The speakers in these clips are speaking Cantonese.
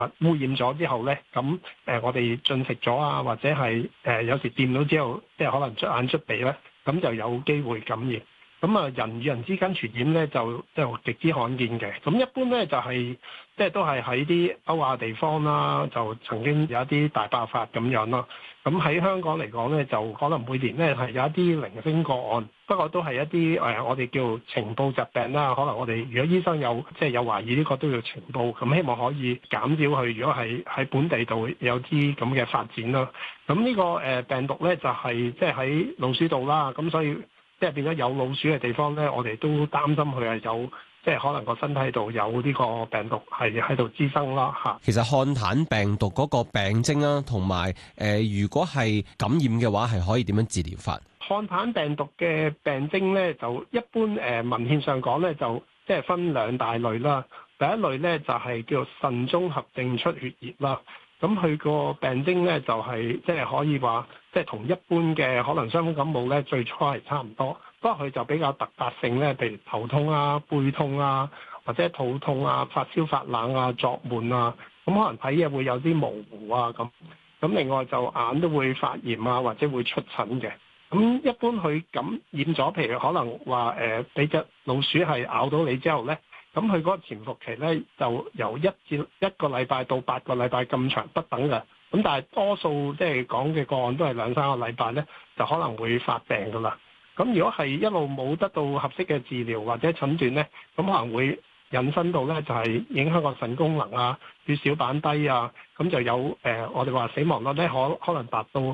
污染咗之後咧，咁我哋進食咗啊，或者係有時掂到之後，即係可能出眼出鼻咧，咁就有機會感染。咁啊，人與人之間傳染咧就極之罕見嘅。咁一般咧就係即係都係喺啲歐亞地方啦，就曾經有一啲大爆發咁樣咯。咁喺香港嚟講咧，就可能每年咧係有一啲零星個案，不過都係一啲我哋叫呈報疾病啦。可能我哋如果醫生有有懷疑呢個都要呈報，咁希望可以減少佢如果係喺本地度有啲咁嘅發展啦。咁呢個病毒咧就係即係喺老鼠度啦，咁所以即係變咗有老鼠嘅地方咧，我哋都擔心佢係有即係可能個身體度有呢個病毒係喺度滋生啦嚇。 其實漢坦病毒嗰個病徵啊，同埋如果係感染嘅話，係可以點樣治療法？ 漢坦病毒嘅病徵咧，就一般文獻上講咧，就即係分兩大類啦。第一類咧就係叫腎綜合症出血熱啦。咁佢個病徵咧就係即係可以話，即係同一般嘅可能傷風感冒咧最初係差唔多，不過佢就比較突發性咧，譬如頭痛啊、背痛啊，或者肚痛啊、發燒發冷啊、作悶啊，咁可能睇嘢會有啲模糊啊咁。咁另外就眼都會發炎啊，或者會出疹嘅。咁一般佢感染咗，譬如可能話俾隻老鼠係咬到你之後咧。咁佢嗰個潛伏期咧，就由1至1個禮拜到8個禮拜咁長不等嘅。咁但係多數即係講嘅個案都係2-3個禮拜咧，就可能會發病噶啦。咁如果係一路冇得到合適嘅治療或者診斷咧，咁可能會引申到咧就係影響個腎功能啊、血小板低啊，咁就有我哋話死亡率咧可能達到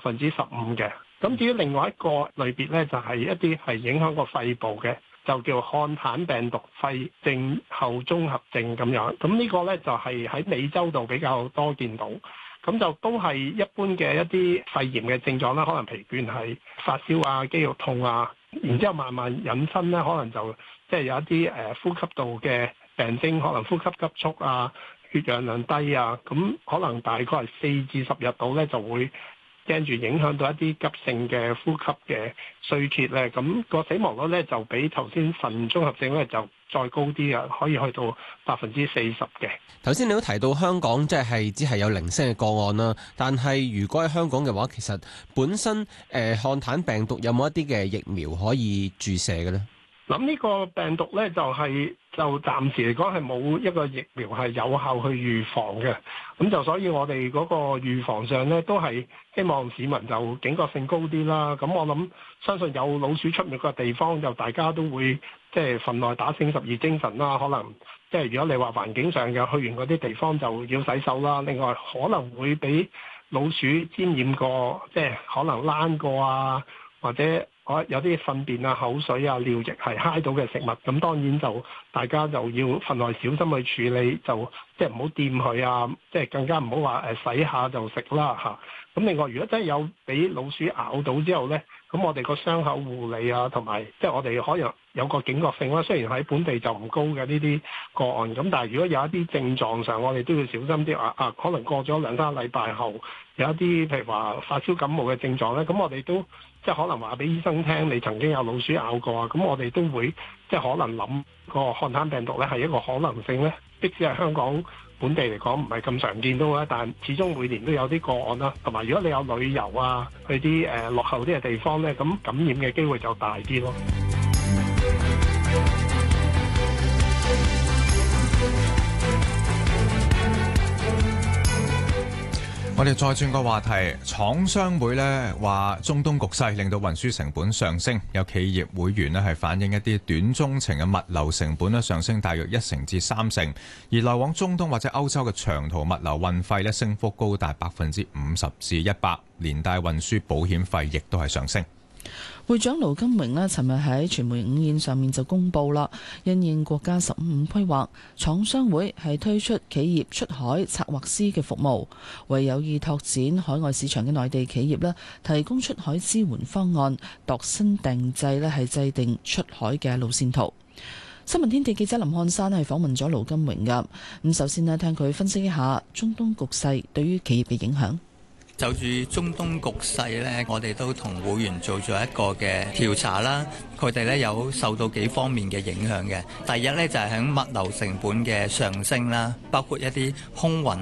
15%嘅。咁至於另外一個類別咧，就係一啲係影響個肺部嘅。就叫漢坦病毒肺症後綜合症咁樣，咁呢個呢，就係喺美洲度比較多見到，咁就都係一般嘅一啲肺炎嘅症狀啦，可能疲倦係發燒啊、肌肉痛啊，然之後慢慢引申呢，可能就即係有一啲呼吸道嘅病徵，可能呼吸急促啊、血氧量低啊，咁可能大概係4至10日度呢，就會驚住影響到一啲急性嘅呼吸嘅衰竭咧，咁個死亡率咧就比頭先腎綜合症咧就再高啲啊，可以去到40%嘅。 頭先你都提到香港即係只係有零星嘅個案啦，但係如果喺香港嘅話，其實本身漢坦病毒有冇一啲嘅疫苗可以注射嘅咧？ 咁呢個病毒咧就暫時嚟講係冇一個疫苗係有效去預防嘅，咁就所以我哋嗰個預防上咧都係希望市民就警覺性高啲啦。咁我相信有老鼠出沒嘅地方，就大家都會即係分內打醒十二精神啦。可能即係如果你話環境上嘅去完嗰啲地方就要洗手啦。另外可能會俾老鼠沾染過，即係可能躝過啊，或者有啲糞便啊、口水啊、尿液係揩到嘅食物，咁當然就大家就要分外小心去處理，就即係唔好掂佢啊，即係更加唔好話洗下就食啦嚇。咁另外，如果真係有俾老鼠咬到之後呢，咁我哋個傷口護理啊，同埋即係我哋可能有個警覺性啦。雖然喺本地就唔高嘅呢啲個案，咁但係如果有一啲症狀上，我哋都要小心啲啊。可能過咗2-3禮拜後，有一啲譬如話發燒感冒嘅症狀呢，咁我哋都即係可能話俾醫生聽，你曾經有老鼠咬過啊，咁我哋都會即係可能諗個漢坦病毒呢係一個可能性呢，即使係香港本地嚟講唔係咁常見到啦，但始終每年都有啲個案啦。同埋如果你有旅遊啊，去啲落後啲嘅地方呢，咁感染嘅機會就大啲咯。 我哋再轉個話題，廠商會呢話中東局勢令到運輸成本上升，有企業會員呢係反映一啲短中程嘅物流成本呢上升大約1成至3成，而來往中東或者歐洲嘅長途物流運費呢升幅高達50%至100%，連帶運輸保險費亦都係上升。 會長盧金榮呢尋日喺傳媒午宴上面就公布啦，因應國家15規劃，廠商會係推出企業出海策劃師嘅服務，為有意拓展海外市場嘅內地企業呢提供出海支援方案，度身訂製呢係制定出海嘅路線圖。新聞天地記者林漢山係訪問咗盧金榮噶，咁首先呢聽佢分析一下中東局勢對於企業嘅影響。 就住中東局勢呢，我哋都同會員做咗一個嘅調查啦。佢哋呢有受到幾方面嘅影響嘅。第一呢，就係喺物流成本嘅上升啦，包括一啲空運